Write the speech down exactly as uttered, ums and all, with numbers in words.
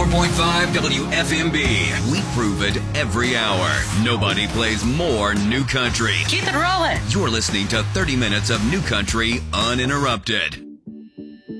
ninety-four point five W F M B. We prove it every hour. Nobody plays more new country. Keep it rolling. You're listening to thirty minutes of new country uninterrupted.